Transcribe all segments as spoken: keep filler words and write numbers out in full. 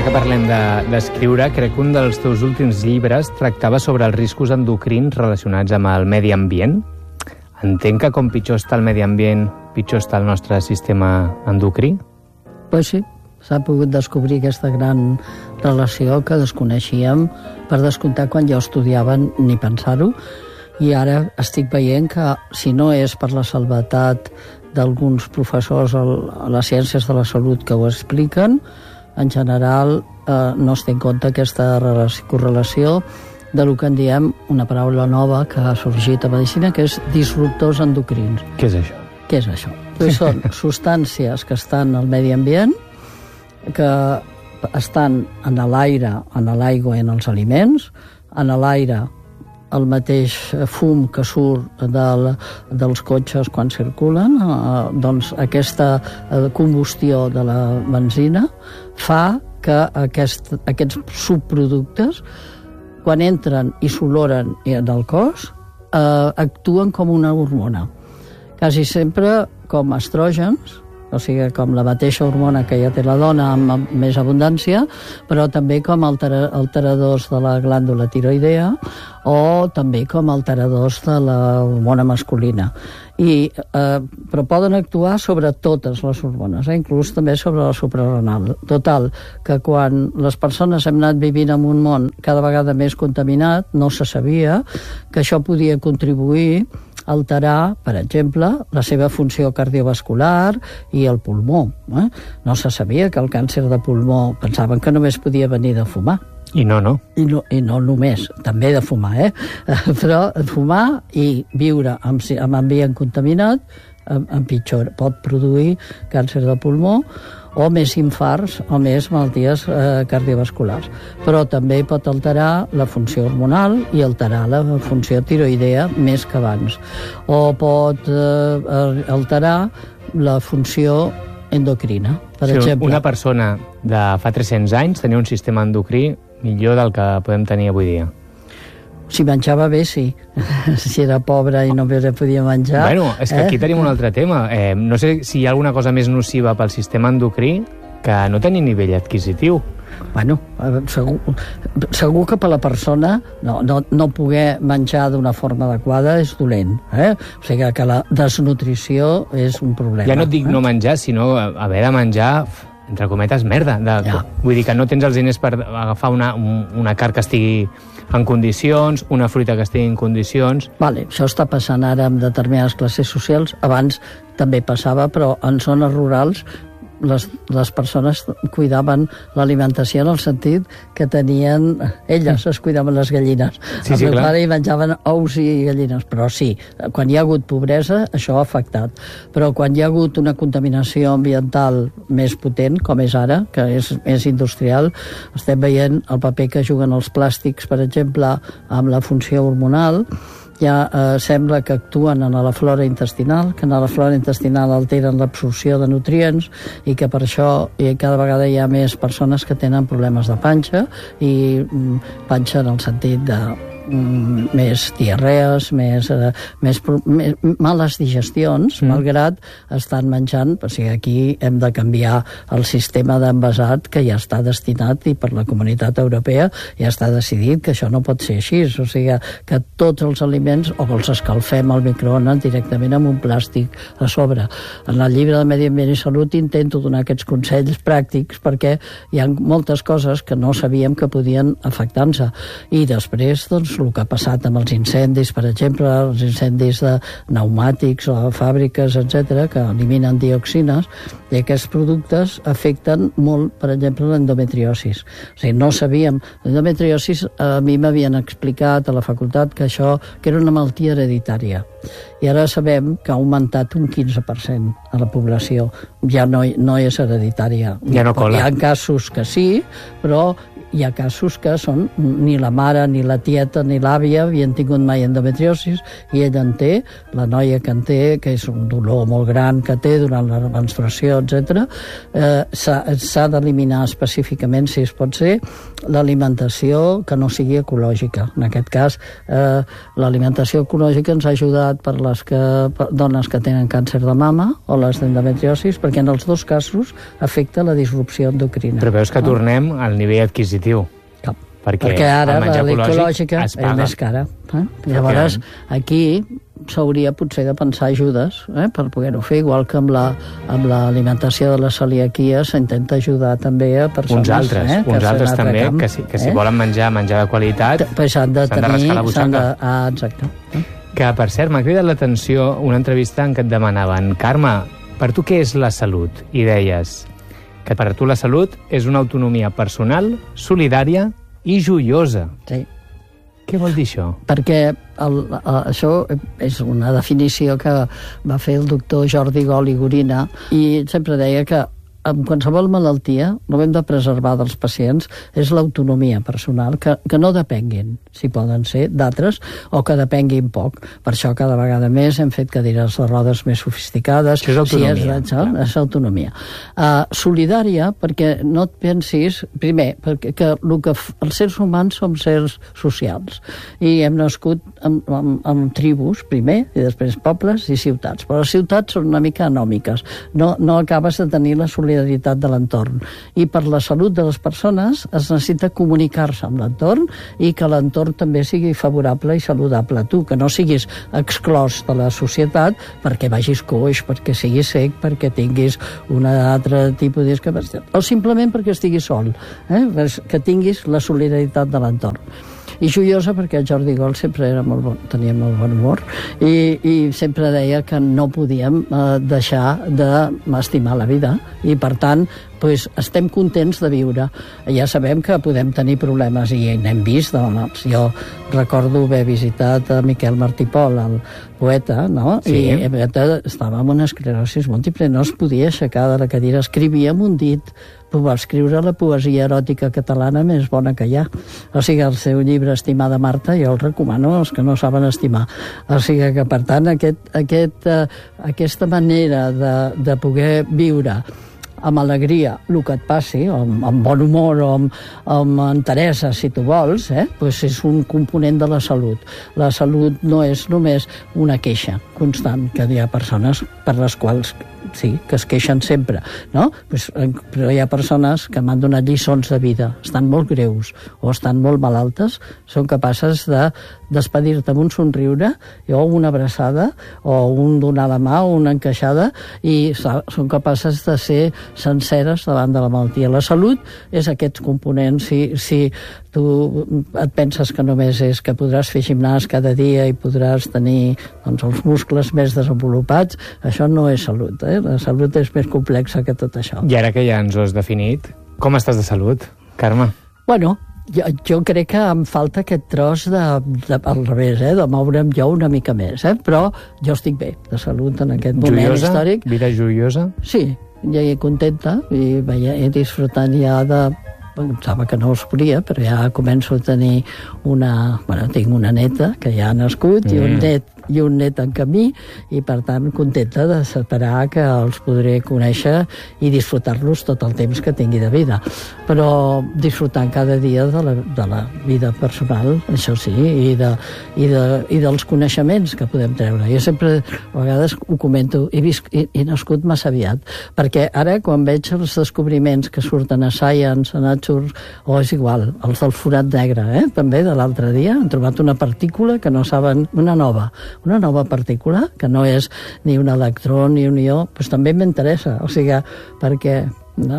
ara que parlem d'escriure, de, crec que un dels teus últims llibres tractava sobre els riscos endocrins relacionats amb el medi ambient. Entenc que com pitjor està el medi ambient, pitjor està el nostre sistema endocrí? Pues sí, s'ha pogut descobrir aquesta gran relació que desconeixíem, per descomptar quan jo estudiava ni pensar-ho, i ara estic veient que si no és per la salvetat d'alguns professors a les ciències de la salut que ho expliquen, en general eh, no es té en compte aquesta correlació de lo que en diem una paraula nova que ha sorgit a medicina, que és disruptors endocrins. Què és això? Què és això? Pues són substàncies que estan al medi ambient, que estan en l'aire, en l'aigua i en els aliments. En l'aire, el mateix fum que surt del, dels cotxes quan circulen, eh, doncs aquesta combustió de la benzina fa que aquest, aquests subproductes, quan entren i s'oloren en el cos, eh, actuen com una hormona. Quasi sempre com estrògens, o sigui, com la mateixa hormona que ja té la dona amb més abundància, però també com altera, alteradors de la glàndula tiroidea o també com alteradors de la hormona masculina. I, eh, però poden actuar sobre totes les hormones, eh? Inclús també sobre la suprarrenal. Total, que quan les persones hem anat vivint en un món cada vegada més contaminat, no se sabia que això podia contribuir alterar, per exemple, la seva funció cardiovascular i el pulmó. Eh? No se sabia que el càncer de pulmó pensaven que només podia venir de fumar. I no, no. I no, i no només, també de fumar, eh? Però fumar i viure amb, amb ambient contaminat en pitjor, pot produir càncer de pulmó o més infarts o més malalties eh, cardiovasculars. Però també pot alterar la funció hormonal i alterar la funció tiroidea més que abans. O pot eh, alterar la funció endocrina, per sí, exemple. Una persona de fa tres-cents anys tenia un sistema endocrí millor del que podem tenir avui dia. Si menjava bé, sí. Si era pobre i no podia menjar... Bueno, és que aquí eh? tenim un altre tema. Eh, no sé si hi ha alguna cosa més nociva pel sistema endocrí que no tenir nivell adquisitiu. Bueno, segur, segur que per la persona no, no, no poder menjar d'una forma adequada és dolent. Eh? O sigui que la desnutrició és un problema. Ja no et dic eh? no menjar, sinó haver de menjar... entre cometes, merda. De, ja. Vull dir que no tens els diners per agafar una, una carn que estigui en condicions, una fruita que estigui en condicions... Vale, això està passant ara amb determinades classes socials. Abans també passava, però en zones rurals les, les persones cuidaven l'alimentació en el sentit que tenien... Elles es cuidaven les gallines. Sí, sí, clar. I menjaven ous i gallines. Però sí, quan hi ha hagut pobresa, això ha afectat. Però quan hi ha hagut una contaminació ambiental més potent, com és ara, que és més industrial, estem veient el paper que juguen els plàstics, per exemple, amb la funció hormonal. Ja eh, sembla que actuen en la flora intestinal, que en la flora intestinal alteren l'absorció de nutrients i que per això i cada vegada hi ha més persones que tenen problemes de panxa i mm, panxa en el sentit de mm, més diarrees, més, eh, més, més males digestions, mm. malgrat estan menjant, o sigui, aquí hem de canviar el sistema d'envasat que ja està destinat i per la Comunitat Europea ja està decidit que això no pot ser així, o sigui, que tots els aliments o els escalfem al microones directament amb un plàstic a sobre. En el llibre de Medi Ambient i Salut intento donar aquests consells pràctics perquè hi ha moltes coses que no sabíem que podien afectar-nos. I després, doncs, el que ha passat amb els incendis, per exemple, els incendis de pneumàtics o fàbriques, etcètera, que eliminen dioxines, i aquests productes afecten molt, per exemple, l'endometriosis. O sigui, no sabíem... L'endometriosis a mi m'havien explicat a la facultat que això que era una malaltia hereditària. I ara sabem que ha augmentat un quinze per cent a la població. Ja no, no és hereditària. Ja no cola. Hi ha casos que sí, però hi ha casos que són ni la mare, ni la tieta, ni l'àvia havien tingut mai endometriosis i ella en té, la noia que en té, que és un dolor molt gran que té durant la menstruació, etcètera. Eh, s'ha d'eliminar específicament, si es pot ser, l'alimentació que no sigui ecològica. En aquest cas, eh, l'alimentació ecològica ens ha ajudat per les que, per dones que tenen càncer de mama o les d'endometriosis, perquè en els dos casos afecta la disrupció endocrina. Però veus que no? Tornem al nivell adquisitiu. Cap. Perquè, perquè ara l'ecològica és més cara. Eh? Llavors, aquí s'hauria potser de pensar ajudes eh, per poder-ho fer, igual que amb la, amb l'alimentació de la celiaquia s'intenta ajudar també a persones... Uns altres, eh, uns altres també, camp, que, si, que si eh? volen menjar, menjar de qualitat, pues s'han de, de rascar la butxaca. De, ah, exacte. Eh? Que, per cert, m'ha cridat l'atenció una entrevista en què et demanaven Carme, per tu què és la salut? I deies que per tu la salut és una autonomia personal, solidària i joiosa. Sí. Què vol dir això? Perquè el, el, això és una definició que va fer el doctor Jordi Gol i Gorina i sempre deia que amb qualsevol malaltia, el que hem de preservar dels pacients és l'autonomia personal, que, que no depenguin, si poden ser, d'altres, o que depenguin poc. Per això cada vegada més hem fet cadires de rodes més sofisticades. Això és autonomia. Si és, això, és autonomia. Uh, solidària, perquè no et pensis, primer, perquè que, el que els sers humans som sers socials, i hem nascut amb, amb, amb tribus, primer, i després pobles i ciutats. Però les ciutats són una mica anòmiques. No, no acabes de tenir la solidaritat de l'entorn. I per la salut de les persones es necessita comunicar-se amb l'entorn i que l'entorn també sigui favorable i saludable a tu, que no siguis exclòs de la societat perquè vagis coix, perquè siguis sec, perquè tinguis un altre tipus de discapacitat, o simplement perquè estiguis sol, eh? Que tinguis la solidaritat de l'entorn. I joiosa perquè el Jordi Gol sempre era molt bon, tenia molt bon humor i, i sempre deia que no podíem eh, deixar d'estimar la vida i per tant pues, estem contents de viure. Ja sabem que podem tenir problemes i n'hem vist, doncs. Jo recordo haver visitat a Miquel Martí Pol, el poeta, no? Sí. I el poeta estava amb una esclerosi múltiple, no es podia aixecar de la cadira, escrivia amb un dit, va escriure la poesia eròtica catalana més bona que hi ha. O sigui, el seu llibre Estimada Marta, jo el recomano als que no saben estimar. O sigui que, per tant, aquest, aquest, uh, aquesta manera de, de poder viure amb alegria el que et passi, amb, amb bon humor o amb, amb enteresa, si tu vols, eh? Pues és un component de la salut. La salut no és només una queixa constant, que hi ha persones per les quals sí, que es queixen sempre, no? Pues, però hi ha persones que m'han donat lliçons de vida, estan molt greus o estan molt malaltes, són capaces de despedir-te amb un somriure o una abraçada o un donar la mà o una encaixada i són capaces de ser senceres davant de la malaltia. La salut és aquests components. Si, si tu et penses que només és que podràs fer gimnàs cada dia i podràs tenir doncs, els muscles més desenvolupats, això no és salut, eh? La salut és més complexa que tot això. I ara que ja ens ho has definit, com estàs de salut, Carme? Bueno, jo, jo crec que em falta aquest tros de, de, al revés, eh, de moure'm jo una mica més, eh? Però jo estic bé de salut en aquest moment joiosa? Històric. Vida joiosa? Sí, ja hi contenta i veia, he disfrutant ja de... Pensava que no es podia, però ja començo a tenir una... Bueno, tinc una neta que ja ha nascut mm. i un net i un net en camí i per tant contenta de esperar que els podré conèixer i disfrutar-los tot el temps que tingui de vida, però disfrutant cada dia de la, de la vida personal, això sí, i, de, i, de, i dels coneixements que podem treure. Jo sempre a vegades ho comento, he, vist, he, he nascut massa aviat, perquè ara quan veig els descobriments que surten a Science, a Nature, o és igual, els del forat negre, eh? També de l'altre dia han trobat una partícula que no saben, una nova una nova partícula, que no és ni un electró ni un ió, doncs també m'interessa, o sigui, perquè no,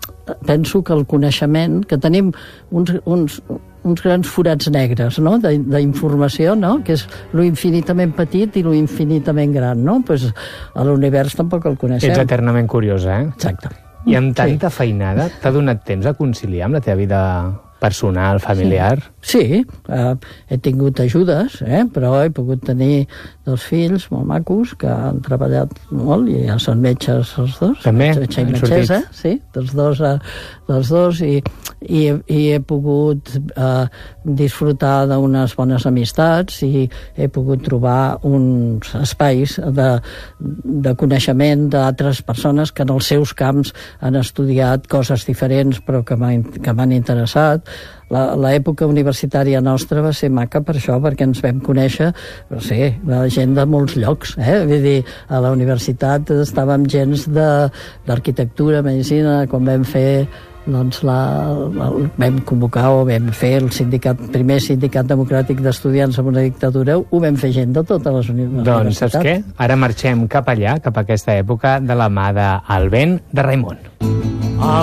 penso que el coneixement, que tenim uns, uns, uns grans forats negres, no?, d'informació, no?, que és lo infinitament petit i lo infinitament gran, no? Pues a l'univers tampoc el coneixem. Ets eternament curiosa, eh? Exacte. I amb tanta sí. feinada, t'ha donat temps a conciliar amb la teva vida personal, familiar? Sí, sí eh, he tingut ajudes, eh, però he pogut tenir dos fills molt macos que han treballat molt i ja són metges els dos. També? Metge i metgessa, sí, dels dos, eh, dels dos i, i, i he pogut eh, disfrutar d'unes bones amistats i he pogut trobar uns espais de, de coneixement d'altres persones que en els seus camps han estudiat coses diferents però que m'han interessat. L'època universitària nostra va ser maca per això, perquè ens vam conèixer, no sé, la gent de molts llocs, eh? Vull dir, a la universitat estàvem gens d'arquitectura, medicina, quan vam fer doncs la, la, vam convocar o vam fer el sindicat, primer sindicat democràtic d'estudiants en una dictadura, ho vam fer gent de totes les universitats. Doncs saps què? Ara marxem cap allà, cap a aquesta època, de la mà d'El vent de Raimon.